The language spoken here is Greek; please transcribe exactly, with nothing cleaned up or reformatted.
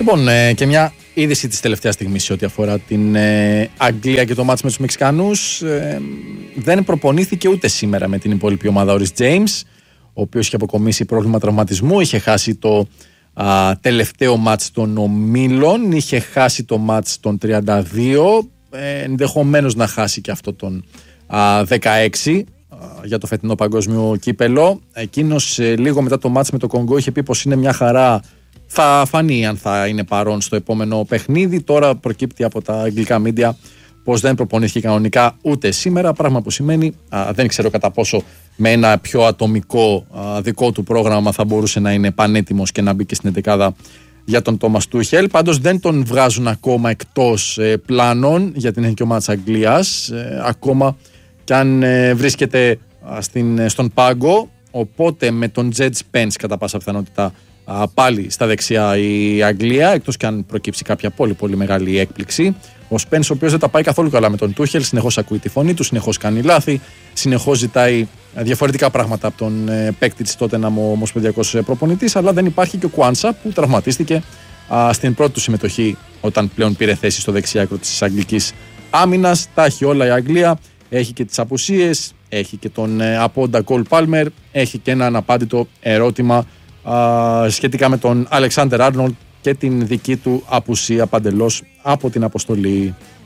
Λοιπόν, ε, και μια είδηση της τελευταίας στιγμής σε ό,τι αφορά την ε, Αγγλία και το μάτς με τους Μεξικανούς. Ε, δεν προπονήθηκε ούτε σήμερα με την υπόλοιπη ομάδα ο Ρις Τζέιμς, ο οποίος είχε αποκομίσει πρόβλημα τραυματισμού, είχε χάσει το α, τελευταίο μάτς των ομίλων, είχε χάσει το μάτς των τριάντα δύο, ε, ενδεχομένως να χάσει και αυτό τον α, δεκαέξι α, για το φετινό παγκόσμιο κύπελο. Εκείνος ε, λίγο μετά το μάτς με το Κονγκό είχε πει πως είναι μια χαρά. Θα φανεί αν θα είναι παρόν στο επόμενο παιχνίδι. Τώρα προκύπτει από τα αγγλικά μίντια πως δεν προπονήθηκε κανονικά ούτε σήμερα. Πράγμα που σημαίνει, α, δεν ξέρω κατά πόσο με ένα πιο ατομικό α, δικό του πρόγραμμα θα μπορούσε να είναι πανέτοιμος και να μπει και στην εντεκάδα για τον Τόμας Τούχελ. Πάντως δεν τον βγάζουν ακόμα εκτός ε, πλάνων για την εθνική ομάδα της Αγγλίας. Ε, ακόμα κι αν ε, βρίσκεται α, στην, στον πάγκο. Οπότε με τον Τζετ Σπένς κατά πάσα πιθανότητα πάλι στα δεξιά η Αγγλία, εκτός και αν προκύψει κάποια πολύ πολύ μεγάλη έκπληξη. Ο Σπένς, ο οποίος δεν τα πάει καθόλου καλά με τον Τούχελ, συνεχώς ακούει τη φωνή του, συνεχώς κάνει λάθη, συνεχώς ζητάει διαφορετικά πράγματα από τον ε, παίκτη της τότε να μου ομοσπονδιακός προπονητής, αλλά δεν υπάρχει και ο Κουάνσα που τραυματίστηκε α, στην πρώτη του συμμετοχή όταν πλέον πήρε θέση στο δεξιά άκρο της αγγλικής άμυνας. Τα έχει όλα η Αγγλία, έχει και τις απουσίες, έχει και τον ε, απόντα Κολ Πάλμερ, έχει και ένα αναπάντητο ερώτημα Uh, σχετικά με τον Αλεξάντερ Άρνολντ και την δική του απουσία παντελώς από την αποστολή.